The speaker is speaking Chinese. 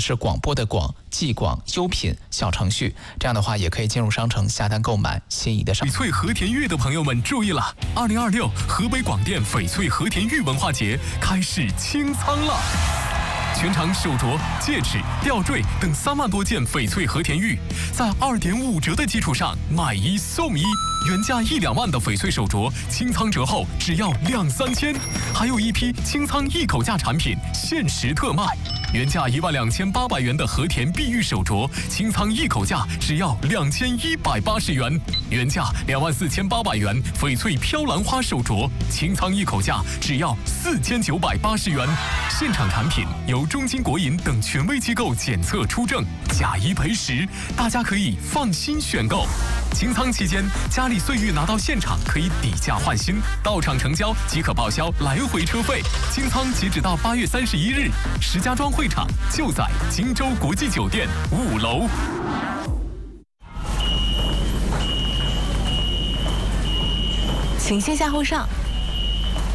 是广播的广，既广优品小程序，这样的话也可以进入商城下单购买心仪的商品。 翡翠和田玉的朋友们注意了，2026河北广电翡翠和田玉文化节开始清仓了。全场手镯、戒指、吊坠等3万多件翡翠和田玉，在2.5折的基础上买1送1，原价1、2万的翡翠手镯，清仓折后只要2、3千，还有一批清仓一口价产品限时特卖，原价12800元的和田碧玉手镯，清仓一口价只要2180元，原价24800元翡翠飘兰花手镯，清仓一口价只要4980元，现场产品由中金国银等权威机构检测出证，假一赔10，大家可以放心选购。清仓期间，家里岁玉拿到现场可以抵价换新，到场成交即可报销来回车费。清仓截止到8月31日，石家庄会场就在荆州国际酒店5楼。 请先下后上。